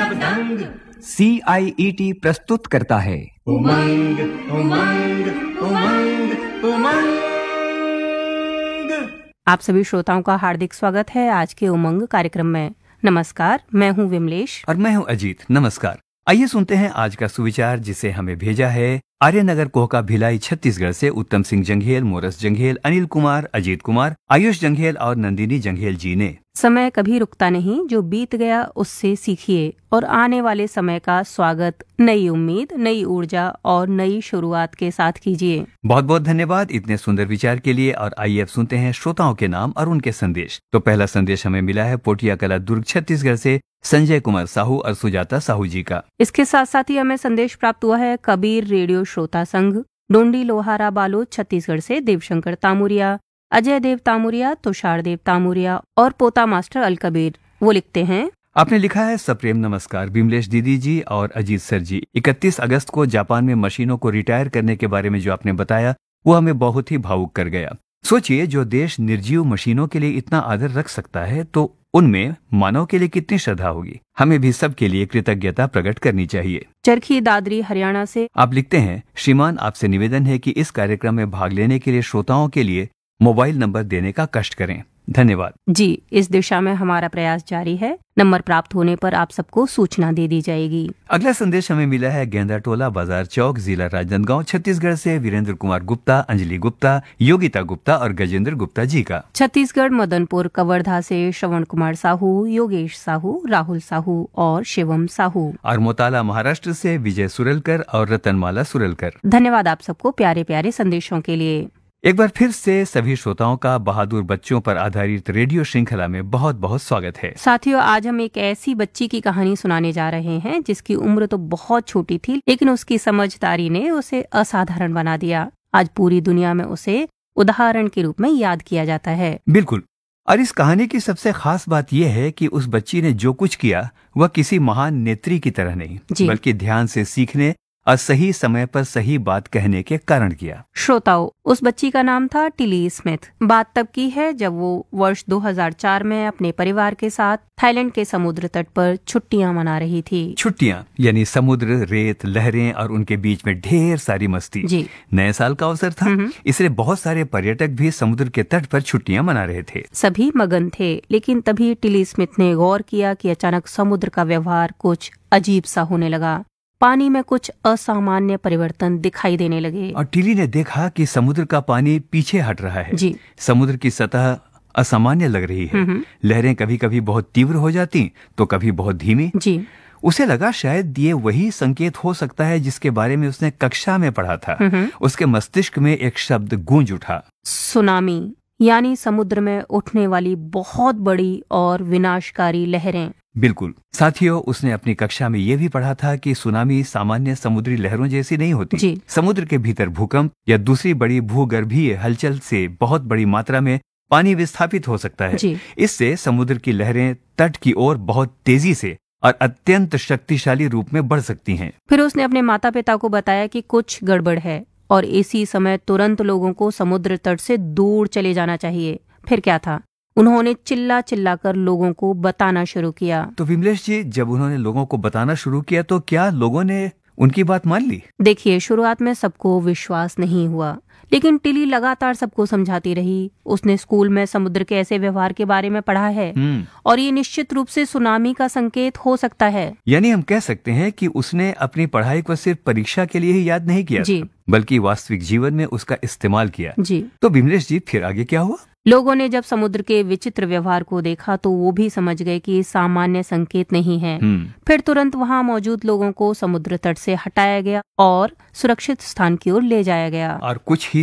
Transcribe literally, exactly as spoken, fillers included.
दबदंग। सी आई E T प्रस्तुत करता है उमंग उमंग उमंग उमंग। आप सभी श्रोताओं का हार्दिक स्वागत है आज के उमंग कार्यक्रम में। नमस्कार, मैं हूं विमलेश और मैं हूं अजीत। नमस्कार। आइए सुनते हैं आज का सुविचार, जिसे हमें भेजा है आर्यनगर कोहका भिलाई छत्तीसगढ़ से उत्तम सिंह जंघेल, मोरस जंघेल, अनिल कुमार, अजीत कुमार, आयुष जंघेल और नंदिनी जंघेल जी ने। समय कभी रुकता नहीं, जो बीत गया उससे सीखिए और आने वाले समय का स्वागत नई उम्मीद, नई ऊर्जा और नई शुरुआत के साथ कीजिए। बहुत बहुत धन्यवाद इतने सुंदर विचार के लिए। और आइए अब सुनते हैं श्रोताओं के नाम और उनके संदेश। तो पहला संदेश हमें मिला है पोटिया कला दुर्ग छत्तीसगढ़ से संजय कुमार साहू और सुजाता साहू जी का। इसके साथ साथ ही हमें संदेश प्राप्त हुआ है कबीर रेडियो श्रोता संघ डोंडी लोहारा बालोद छत्तीसगढ़ से देवशंकर तामुरिया, अजय देव तामुरिया, तुषार देव तामुरिया और पोता मास्टर अल कबीर। वो लिखते हैं, आपने लिखा है सप्रेम नमस्कार विमलेश दीदी जी और अजीत सर जी। इकतीस अगस्त को जापान में मशीनों को रिटायर करने के बारे में जो आपने बताया वो हमें बहुत ही भावुक कर गया। सोचिए, जो देश निर्जीव मशीनों के लिए इतना आदर रख सकता है तो उनमें मानव के लिए कितनी श्रद्धा होगी। हमें भी सबके लिए कृतज्ञता प्रकट करनी चाहिए। चरखी दादरी हरियाणा से आप लिखते हैं, श्रीमान आपसे निवेदन है कि इस कार्यक्रम में भाग लेने के लिए श्रोताओं के लिए मोबाइल नंबर देने का कष्ट करें। धन्यवाद जी। इस दिशा में हमारा प्रयास जारी है। नंबर प्राप्त होने पर आप सबको सूचना दे दी जाएगी। अगला संदेश हमें मिला है गेंदा टोला बाजार चौक, जिला राजनांदगांव छत्तीसगढ़ से वीरेंद्र कुमार गुप्ता, अंजलि गुप्ता, योगिता गुप्ता और गजेंद्र गुप्ता जी का। छत्तीसगढ़ मदनपुर कवर्धा से श्रवण कुमार साहू, योगेश साहू, राहुल साहू और शिवम साहू। और मोताला महाराष्ट्र से विजय सुरलकर और रतनमाला सुरलकर। धन्यवाद आप सबको प्यारे प्यारे संदेशों के लिए। एक बार फिर से सभी श्रोताओं का बहादुर बच्चों पर आधारित रेडियो श्रृंखला में बहुत बहुत स्वागत है। साथियों, आज हम एक ऐसी बच्ची की कहानी सुनाने जा रहे हैं जिसकी उम्र तो बहुत छोटी थी, लेकिन उसकी समझदारी ने उसे असाधारण बना दिया। आज पूरी दुनिया में उसे उदाहरण के रूप में याद किया जाता है। बिल्कुल। और इस कहानी की सबसे खास बात यह है कि उस बच्ची ने जो कुछ किया वह किसी महान नेत्री की तरह नहीं, बल्कि ध्यान से सीखने और सही समय पर सही बात कहने के कारण किया। श्रोताओं, उस बच्ची का नाम था टिली स्मिथ। बात तब की है जब वो वर्ष दो हज़ार चार में अपने परिवार के साथ थाईलैंड के समुद्र तट पर छुट्टियां मना रही थी। छुट्टियां यानी समुद्र, रेत, लहरें और उनके बीच में ढेर सारी मस्ती। जी। नए साल का अवसर था, इसलिए बहुत सारे पर्यटक भी समुद्र के तट पर छुट्टियां मना रहे थे। सभी मगन थे, लेकिन तभी टिली स्मिथ ने गौर किया कि अचानक समुद्र का व्यवहार कुछ अजीब सा होने लगा। पानी में कुछ असामान्य परिवर्तन दिखाई देने लगे। और टिली ने देखा कि समुद्र का पानी पीछे हट रहा है। जी। समुद्र की सतह असामान्य लग रही है। लहरें कभी कभी बहुत तीव्र हो जाती तो कभी बहुत धीमी। जी। उसे लगा शायद ये वही संकेत हो सकता है जिसके बारे में उसने कक्षा में पढ़ा था। उसके मस्तिष्क में एक शब्द गूंज उठा, सुनामी, यानी समुद्र में उठने वाली बहुत बड़ी और विनाशकारी लहरें। बिल्कुल साथियों, उसने अपनी कक्षा में ये भी पढ़ा था कि सुनामी सामान्य समुद्री लहरों जैसी नहीं होती। जी। समुद्र के भीतर भूकंप या दूसरी बड़ी भूगर्भीय हलचल से बहुत बड़ी मात्रा में पानी विस्थापित हो सकता है। जी। इससे समुद्र की लहरें तट की ओर बहुत तेजी से और अत्यंत शक्तिशाली रूप में बढ़ सकती हैं। फिर उसने अपने माता पिता को बताया कि कुछ गड़बड़ है और इसी समय तुरंत लोगों को समुद्र तट से दूर चले जाना चाहिए। फिर क्या था, उन्होंने चिल्ला चिल्ला कर लोगों को बताना शुरू किया। तो विमलेश जी, जब उन्होंने लोगों को बताना शुरू किया तो क्या लोगों ने उनकी बात मान ली? देखिए, शुरुआत में सबको विश्वास नहीं हुआ, लेकिन टिली लगातार सबको समझाती रही। उसने स्कूल में समुद्र के ऐसे व्यवहार के बारे में पढ़ा है और ये निश्चित रूप से सुनामी का संकेत हो सकता है। यानी हम कह सकते हैं कि उसने अपनी पढ़ाई को सिर्फ परीक्षा के लिए ही याद नहीं किया जी। था, बल्कि वास्तविक जीवन में उसका इस्तेमाल किया। जी। तो विमलेश जी, फिर आगे क्या हुआ? लोगों ने जब समुद्र के विचित्र व्यवहार को देखा तो वो भी समझ गए कि सामान्य संकेत नहीं है। फिर तुरंत वहां मौजूद लोगों को समुद्र तट से हटाया गया और सुरक्षित स्थान की ओर ले जाया गया। और कुछ ही